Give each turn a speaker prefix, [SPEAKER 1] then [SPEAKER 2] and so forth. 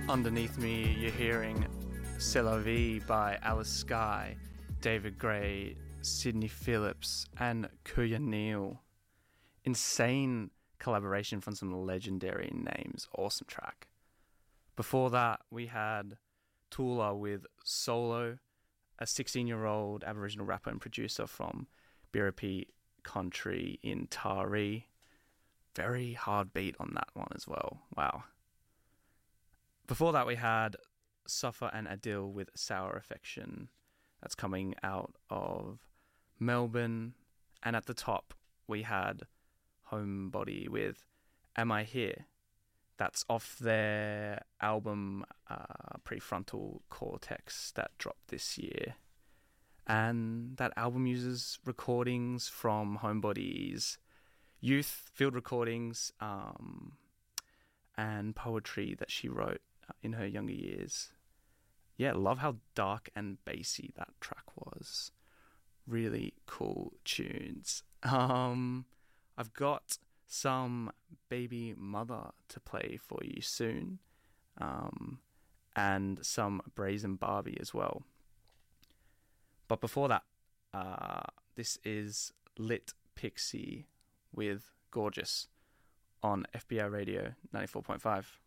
[SPEAKER 1] Underneath me, you're hearing C'est la vie by Alice Skye, David Gray, Sidney Phillips, and Kuya Neal. Insane collaboration from some legendary names. Awesome track. Before that, we had Tula with Solo, a 16-year-old Aboriginal rapper and producer from Biripi Country in Taree. Very hard beat on that one as well. Wow. Before that, we had Suffer and Adil with Sour Affection. That's coming out of Melbourne. And at the top, we had Homebody with Am I Here? That's off their album Prefrontal Cortex that dropped this year. And that album uses recordings from Homebody's youth, field recordings, and poetry that she wrote in her younger years. Yeah, love how dark and bassy that track was. Really cool tunes. I've got some Baby Mother to play for you soon, and some Brazen Barbie as well. But before that, this is Lit Pixie with Gorgeous on FBI Radio 94.5.